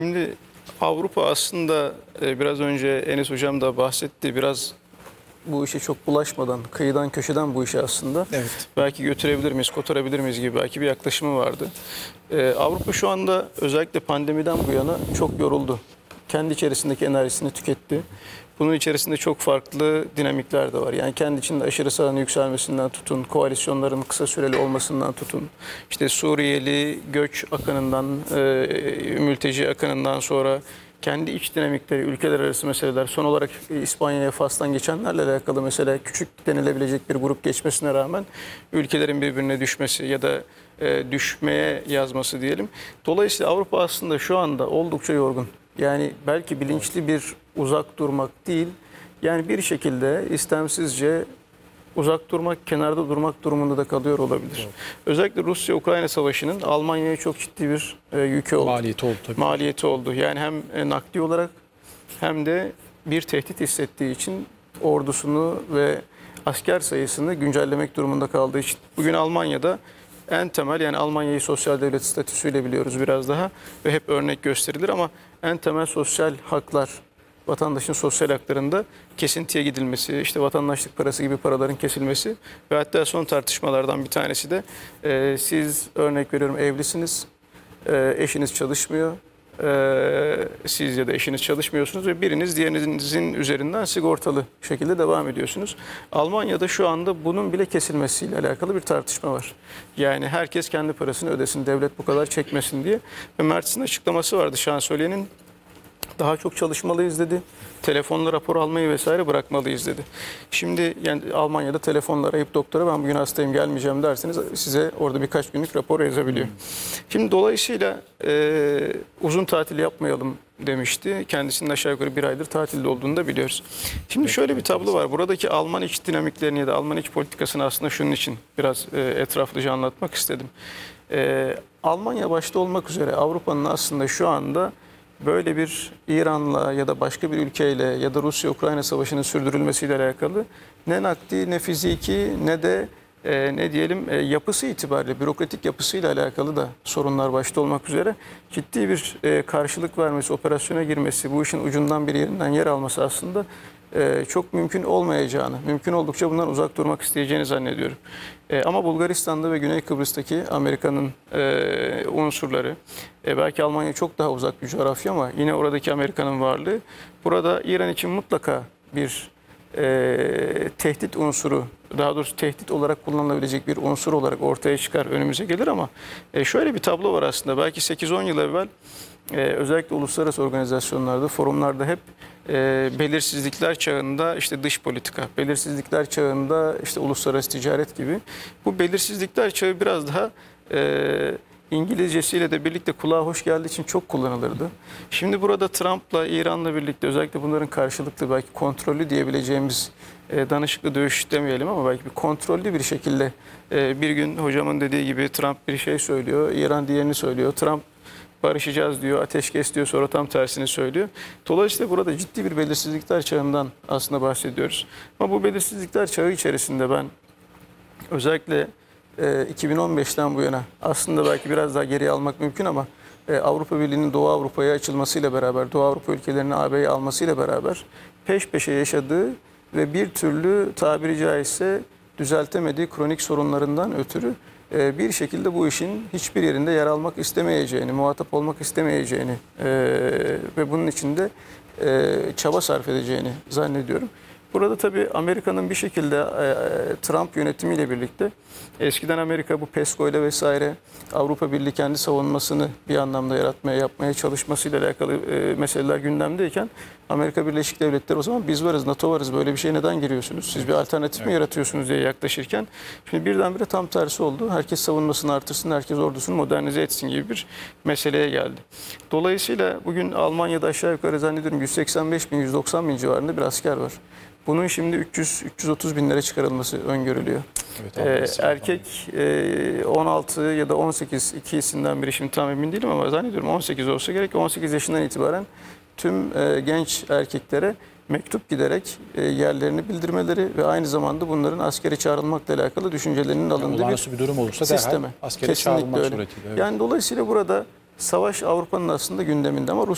Şimdi Avrupa aslında biraz önce Enes Hocam da bahsetti. Biraz bu işe çok bulaşmadan, kıyıdan köşeden bu işe aslında Evet. belki götürebilir miyiz, kotarabilir miyiz gibi belki bir yaklaşımı vardı. Avrupa şu anda özellikle pandemiden bu yana çok yoruldu. Kendi içerisindeki enerjisini tüketti. Bunun içerisinde çok farklı dinamikler de var. Yani kendi içinde aşırı sağın yükselmesinden tutun, koalisyonların kısa süreli olmasından tutun, işte Suriyeli göç akınından, mülteci akınından sonra kendi iç dinamikleri, ülkeler arası meseleler, son olarak İspanya'ya, Fas'tan geçenlerle alakalı mesela küçük denilebilecek bir grup geçmesine rağmen ülkelerin birbirine düşmesi ya da düşmeye yazması diyelim. Dolayısıyla Avrupa aslında şu anda oldukça yorgun. Yani belki bilinçli bir uzak durmak değil, yani bir şekilde istemsizce uzak durmak, kenarda durmak durumunda da kalıyor olabilir. Evet. Özellikle Rusya-Ukrayna savaşının Almanya'ya çok ciddi bir yükü oldu. Maliyeti oldu tabii. Maliyeti oldu. Yani hem nakdi olarak hem de bir tehdit hissettiği için ordusunu ve asker sayısını güncellemek durumunda kaldığı için. Bugün Almanya'da en temel, yani Almanya'yı sosyal devlet statüsüyle biliyoruz biraz daha ve hep örnek gösterilir ama en temel sosyal haklar, vatandaşın sosyal haklarında kesintiye gidilmesi, işte vatandaşlık parası gibi paraların kesilmesi ve hatta son tartışmalardan bir tanesi de siz, örnek veriyorum, evlisiniz, eşiniz çalışmıyor, siz ya da eşiniz çalışmıyorsunuz ve biriniz diğerinizin üzerinden sigortalı şekilde devam ediyorsunuz. Almanya'da şu anda bunun bile kesilmesiyle alakalı bir tartışma var. Yani herkes kendi parasını ödesin, devlet bu kadar çekmesin diye. Ve Mertz'in açıklaması vardı, şansölyenin. Daha çok çalışmalıyız dedi. Telefonla rapor almayı vesaire bırakmalıyız dedi. Şimdi yani Almanya'da telefonla arayıp doktora ben bugün hastayım gelmeyeceğim derseniz size orada birkaç günlük rapor yazabiliyor. Şimdi dolayısıyla uzun tatil yapmayalım demişti. Kendisinin aşağı yukarı bir aydır tatilde olduğunu da biliyoruz. Şimdi şöyle bir tablo var. Buradaki Alman iç dinamiklerini ya da Alman iç politikasını aslında şunun için biraz etraflıca anlatmak istedim. Almanya başta olmak üzere Avrupa'nın aslında şu anda böyle bir İran'la ya da başka bir ülkeyle ya da Rusya-Ukrayna savaşının sürdürülmesiyle alakalı ne nakdi ne fiziki ne de ne diyelim yapısı itibariyle, bürokratik yapısıyla alakalı da sorunlar başta olmak üzere ciddi bir karşılık vermesi, operasyona girmesi, bu işin ucundan bir yerinden yer alması aslında çok mümkün olmayacağını, mümkün oldukça bundan uzak durmak isteyeceğini zannediyorum. Ama Bulgaristan'da ve Güney Kıbrıs'taki Amerika'nın unsurları, belki Almanya çok daha uzak bir coğrafya ama yine oradaki Amerika'nın varlığı, burada İran için mutlaka bir tehdit unsuru, daha doğrusu tehdit olarak kullanılabilecek bir unsur olarak ortaya çıkar, önümüze gelir ama şöyle bir tablo var aslında. Belki 8-10 yıl evvel özellikle uluslararası organizasyonlarda, forumlarda hep belirsizlikler çağında işte dış politika, belirsizlikler çağında işte uluslararası ticaret gibi. Bu belirsizlikler çağı biraz daha İngilizcesiyle de birlikte kulağa hoş geldiği için çok kullanılırdı. Şimdi burada Trump'la, İran'la birlikte özellikle bunların karşılıklı belki kontrollü diyebileceğimiz danışıklı dövüş demeyelim ama belki bir kontrollü bir şekilde bir gün hocamın dediği gibi Trump bir şey söylüyor, İran diğerini söylüyor. Trump barışacağız diyor, ateşkes diyor, sonra tam tersini söylüyor. Dolayısıyla burada ciddi bir belirsizlikler çağından aslında bahsediyoruz. Ama bu belirsizlikler çağı içerisinde ben özellikle 2015'ten bu yana aslında belki biraz daha geriye almak mümkün ama Avrupa Birliği'nin Doğu Avrupa'ya açılmasıyla beraber, Doğu Avrupa ülkelerinin AB'ye almasıyla beraber peş peşe yaşadığı ve bir türlü tabiri caizse düzeltemediği kronik sorunlarından ötürü bir şekilde bu işin hiçbir yerinde yer almak istemeyeceğini, muhatap olmak istemeyeceğini ve bunun için de çaba sarf edeceğini zannediyorum. Burada tabii Amerika'nın bir şekilde Trump yönetimiyle birlikte eskiden Amerika bu PESCO ile vesaire Avrupa Birliği kendi savunmasını bir anlamda yapmaya çalışmasıyla alakalı meseleler gündemdeyken Amerika Birleşik Devletleri o zaman biz varız, NATO varız, böyle bir şeye neden giriyorsunuz? Siz bir alternatif mi yaratıyorsunuz diye yaklaşırken şimdi birdenbire tam tersi oldu. Herkes savunmasını artırsın, herkes ordusunu modernize etsin gibi bir meseleye geldi. Dolayısıyla bugün Almanya'da aşağı yukarı zannediyorum 185 bin, 190 bin civarında bir asker var. Bunun şimdi 300-330 binlere çıkarılması öngörülüyor. Evet, erkek 16 ya da 18 ikisinden biri şimdi tam emin değilim ama zannediyorum 18 olsa gerek. 18 yaşından itibaren tüm genç erkeklere mektup giderek yerlerini bildirmeleri ve aynı zamanda bunların askere çağrılmakla alakalı düşüncelerinin alındığı bir durum olursa sisteme. derhal askere çağrılmak suretiyle. Evet. Yani dolayısıyla burada savaş Avrupa'nın aslında gündeminde ama